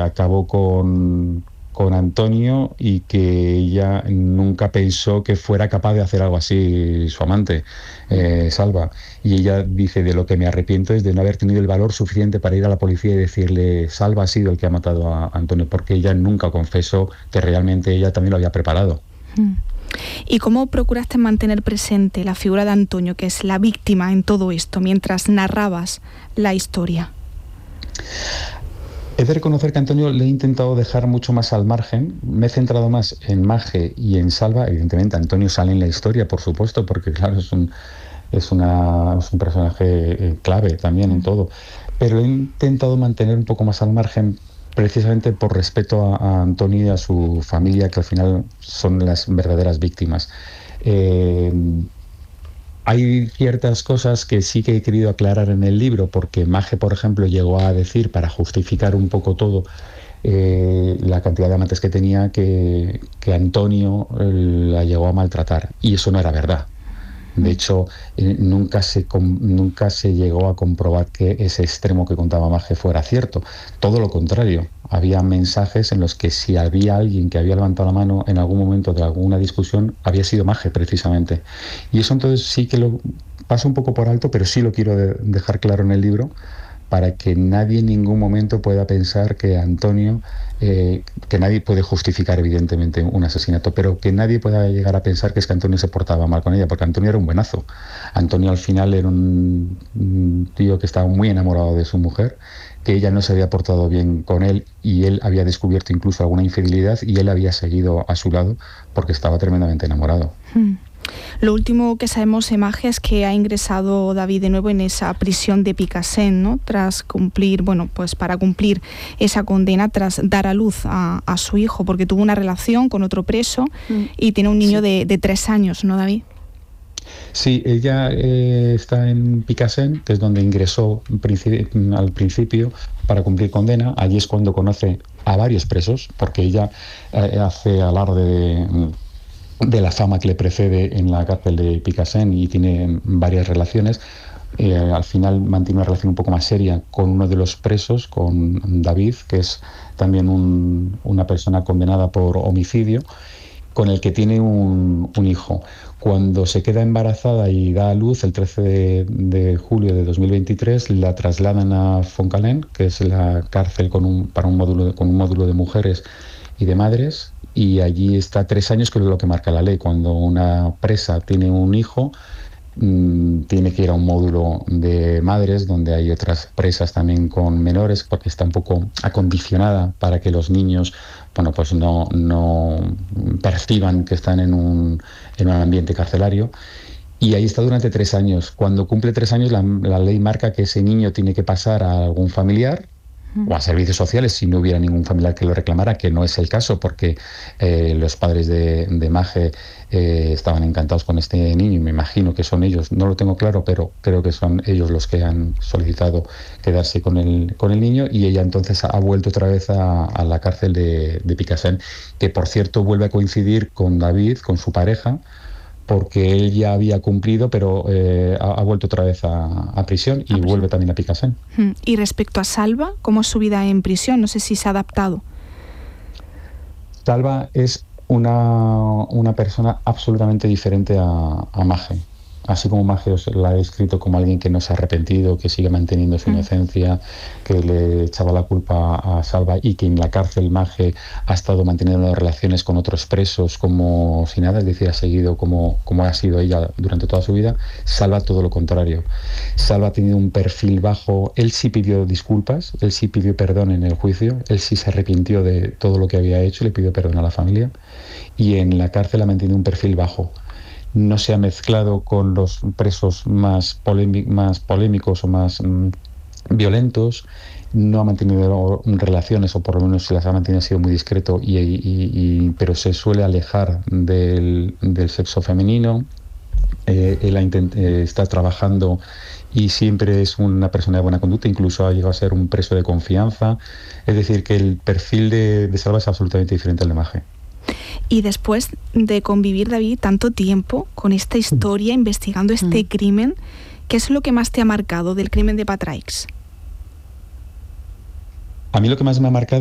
acabó con Antonio y que ella nunca pensó que fuera capaz de hacer algo así su amante, Salva. Y ella dice: de lo que me arrepiento es de no haber tenido el valor suficiente para ir a la policía y decirle: Salva ha sido el que ha matado a Antonio, porque ella nunca confesó que realmente ella también lo había preparado. ¿Y cómo procuraste mantener presente la figura de Antonio, que es la víctima en todo esto, mientras narrabas la historia? He de reconocer que a Antonio le he intentado dejar mucho más al margen. Me he centrado más en Maje y en Salva. Evidentemente Antonio sale en la historia, por supuesto, porque claro, es un personaje clave también en todo. Pero he intentado mantener un poco más al margen, precisamente por respeto a Antonio y a su familia, que al final son las verdaderas víctimas. Hay ciertas cosas que sí que he querido aclarar en el libro, porque Maje, por ejemplo, llegó a decir, para justificar un poco todo, la cantidad de amantes que tenía, que Antonio la llegó a maltratar. Y eso no era verdad. De hecho, nunca se llegó a comprobar que ese extremo que contaba Maje fuera cierto. Todo lo contrario. Había mensajes en los que si había alguien que había levantado la mano en algún momento de alguna discusión, había sido Maje, precisamente. Y eso entonces sí que lo paso un poco por alto, pero sí lo quiero dejar claro en el libro, para que nadie en ningún momento pueda pensar que Antonio, que nadie puede justificar evidentemente un asesinato, pero que nadie pueda llegar a pensar que es que Antonio se portaba mal con ella, porque Antonio era un buenazo. Antonio al final era un tío que estaba muy enamorado de su mujer, que ella no se había portado bien con él y él había descubierto incluso alguna infidelidad y él había seguido a su lado porque estaba tremendamente enamorado. Lo último que sabemos de Maje es que ha ingresado David de nuevo en esa prisión de Picassent, ¿no? Tras cumplir, para cumplir esa condena, tras dar a luz a su hijo, porque tuvo una relación con otro preso y tiene un niño de 3 años, ¿no, David? Sí, ella está en Picassent, que es donde ingresó al principio para cumplir condena. Allí es cuando conoce a varios presos, porque ella hace alarde de la fama que le precede en la cárcel de Picassent y tiene varias relaciones. Al final mantiene una relación un poco más seria con uno de los presos, con David, que es también una persona condenada por homicidio, con el que tiene un hijo. Cuando se queda embarazada y da a luz el 13 de julio de 2023, la trasladan a Fontcalent, que es la cárcel con un módulo de mujeres y de madres, y allí está 3 años, que es lo que marca la ley. Cuando una presa tiene un hijo, tiene que ir a un módulo de madres donde hay otras presas también con menores, porque está un poco acondicionada para que los niños no perciban que están en un ambiente carcelario. Y ahí está durante 3 años. Cuando cumple 3 años, la ley marca que ese niño tiene que pasar a algún familiar o a servicios sociales si no hubiera ningún familiar que lo reclamara, que no es el caso, porque los padres de Maje estaban encantados con este niño, y me imagino que son ellos, no lo tengo claro, pero creo que son ellos los que han solicitado quedarse con el niño, y ella entonces ha vuelto otra vez a la cárcel de Picassent, que por cierto vuelve a coincidir con David, con su pareja, porque él ya había cumplido, pero ha vuelto otra vez a prisión y vuelve también a Picassent. Y respecto a Salva, ¿cómo es su vida en prisión? No sé si se ha adaptado. Salva es una persona absolutamente diferente a Maje. Así como Maje os la he descrito como alguien que no se ha arrepentido, que sigue manteniendo su inocencia, que le echaba la culpa a Salva, y que en la cárcel Maje ha estado manteniendo relaciones con otros presos como si nada, es decir, ha seguido como ha sido ella durante toda su vida. Salva todo lo contrario. Salva ha tenido un perfil bajo. Él sí pidió disculpas, él sí pidió perdón en el juicio, él sí se arrepintió de todo lo que había hecho, le pidió perdón a la familia, y en la cárcel ha mantenido un perfil bajo. No se ha mezclado con los presos más polémicos o más violentos, no ha mantenido relaciones, o por lo menos si las ha mantenido ha sido muy discreto, pero se suele alejar del sexo femenino. Él está trabajando y siempre es una persona de buena conducta, incluso ha llegado a ser un preso de confianza. Es decir, que el perfil de Salva es absolutamente diferente al de Maje. Y después de convivir, David, tanto tiempo con esta historia, investigando este crimen, ¿qué es lo que más te ha marcado del crimen de Patraix? A mí lo que más me ha marcado